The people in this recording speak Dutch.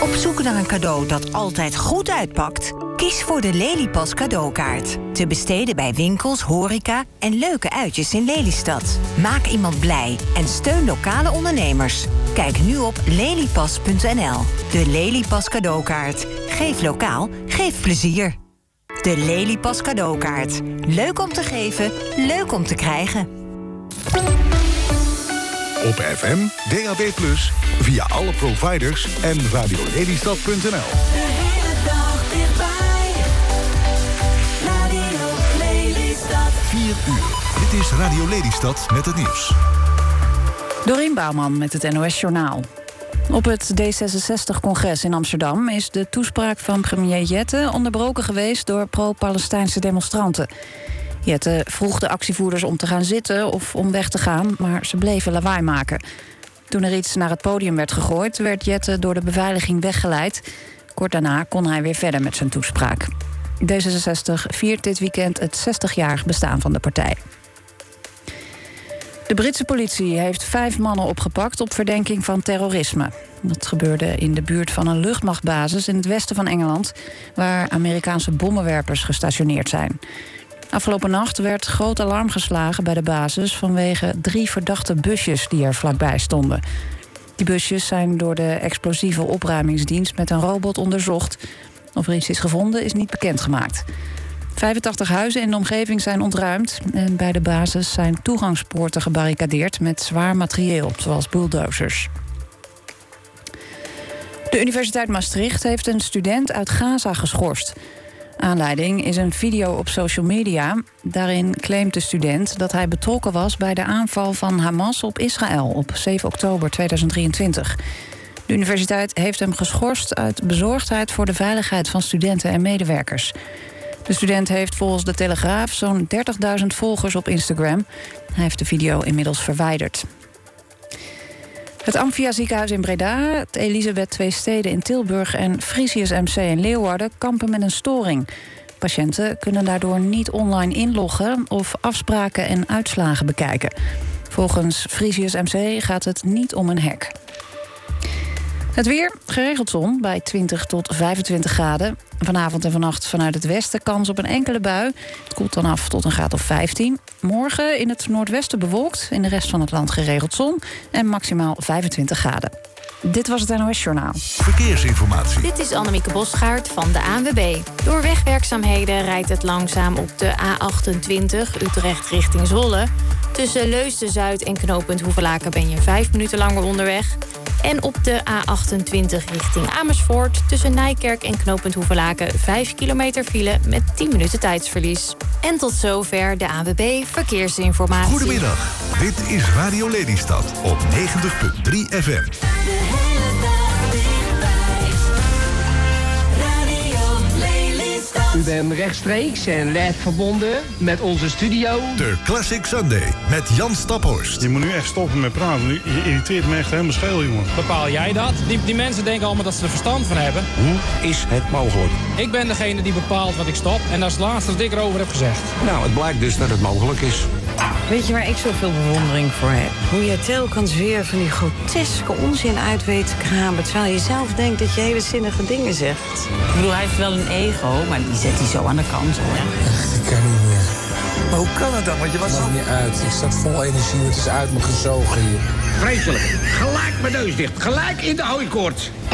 Op zoek naar een cadeau dat altijd goed uitpakt? Kies voor de Lelypas cadeaukaart. Te besteden bij winkels, horeca en leuke uitjes in Lelystad. Maak iemand blij en steun lokale ondernemers. Kijk nu op lelypas.nl. De Lelypas cadeaukaart. Geef lokaal, geef plezier. De Lelypas cadeaukaart. Leuk om te geven, leuk om te krijgen. Op FM, DAB+, via alle providers en radiolelystad.nl. De hele dag dichtbij. Radio Lelystad. 4 uur. Dit is Radio Lelystad met het nieuws. Dorien Bouwman met het NOS Journaal. Op het D66-congres in Amsterdam is de toespraak van premier Jette onderbroken geweest door pro-Palestijnse demonstranten. Jette vroeg de actievoerders om te gaan zitten of om weg te gaan, maar ze bleven lawaai maken. Toen er iets naar het podium werd gegooid, werd Jette door de beveiliging weggeleid. Kort daarna kon hij weer verder met zijn toespraak. D66 viert dit weekend het 60-jarig bestaan van de partij. De Britse politie heeft 5 mannen opgepakt op verdenking van terrorisme. Dat gebeurde in de buurt van een luchtmachtbasis in het westen van Engeland, waar Amerikaanse bommenwerpers gestationeerd zijn. Afgelopen nacht werd groot alarm geslagen bij de basis vanwege 3 verdachte busjes die er vlakbij stonden. Die busjes zijn door de explosieve opruimingsdienst met een robot onderzocht. Of er iets is gevonden is niet bekendgemaakt. 85 huizen in de omgeving zijn ontruimd en bij de basis zijn toegangspoorten gebarricadeerd met zwaar materieel, zoals bulldozers. De Universiteit Maastricht heeft een student uit Gaza geschorst. Aanleiding is een video op social media. Daarin claimt de student dat hij betrokken was bij de aanval van Hamas op Israël op 7 oktober 2023. De universiteit heeft hem geschorst uit bezorgdheid voor de veiligheid van studenten en medewerkers. De student heeft volgens de Telegraaf zo'n 30.000 volgers op Instagram. Hij heeft de video inmiddels verwijderd. Het Amphia ziekenhuis in Breda, het Elisabeth II Steden in Tilburg en Frisius MC in Leeuwarden kampen met een storing. Patiënten kunnen daardoor niet online inloggen of afspraken en uitslagen bekijken. Volgens Frisius MC gaat het niet om een hack. Het weer, geregeld zon bij 20 tot 25 graden. Vanavond en vannacht vanuit het westen kans op een enkele bui. Het koelt dan af tot een graad of 15. Morgen in het noordwesten bewolkt, in de rest van het land geregeld zon en maximaal 25 graden. Dit was het NOS Journaal. Verkeersinformatie. Dit is Annemieke Bosgaard van de ANWB. Door wegwerkzaamheden rijdt het langzaam op de A28 Utrecht richting Zwolle. Tussen Leusden-Zuid en knooppunt Hoevelaken ben je 5 minuten langer onderweg. En op de A28 richting Amersfoort tussen Nijkerk en knooppunt Hoevelaken 5 kilometer file met 10 minuten tijdsverlies. En tot zover de ANWB Verkeersinformatie. Goedemiddag, dit is Radio Lelystad op 90.3 FM. U bent rechtstreeks en live verbonden met onze studio. De Classic Sunday met Jan Staphorst. Je moet nu echt stoppen met praten. Je irriteert me echt helemaal scheel, jongen. Bepaal jij dat? Die mensen denken allemaal dat ze er verstand van hebben. Hoe is het mogelijk? Ik ben degene die bepaalt wat ik stop. En dat is het laatste wat ik erover heb gezegd. Nou, het blijkt dus dat het mogelijk is. Weet je waar ik zoveel bewondering voor heb? Hoe je telkens weer van die groteske onzin uit weet te kramen, terwijl je zelf denkt dat je hele zinnige dingen zegt. Ik bedoel, hij heeft wel een ego, maar die zet hij zo aan de kant, hoor. Echt, ik kan niet meer. Maar hoe kan het dan? Want je was nog niet uit. Ik zat vol energie, het is uit me gezogen hier. Vreselijk. Gelijk mijn neus dicht. Gelijk in de hooikoorts.